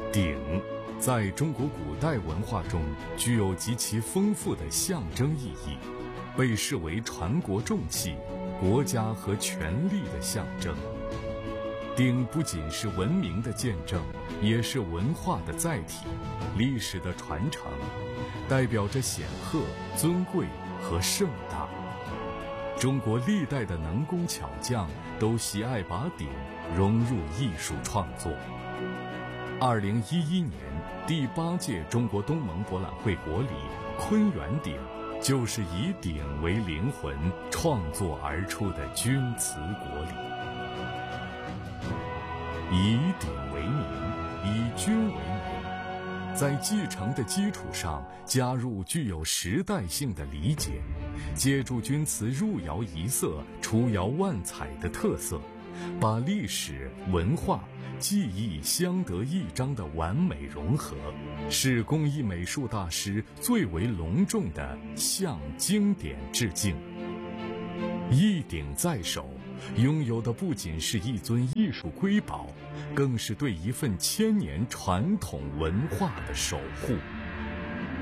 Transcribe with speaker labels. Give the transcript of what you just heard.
Speaker 1: 鼎在中国古代文化中具有极其丰富的象征意义，被视为传国重器、国家和权力的象征。鼎不仅是文明的见证，也是文化的载体、历史的传承，代表着显赫、尊贵和盛大。中国历代的能工巧匠都喜爱把鼎融入艺术创作。2011年第8届中国东盟博览会国礼昆园鼎就是以鼎为灵魂创作而出的钧瓷国礼。以鼎为名，以钧为名，在继承的基础上加入具有时代性的理解，借助钧瓷入窑一色、出窑万彩的特色，把历史、文化、技艺相得益彰的完美融合，是工艺美术大师最为隆重的向经典致敬。一鼎在手，拥有的不仅是一尊艺术瑰宝，更是对一份千年传统文化的守护。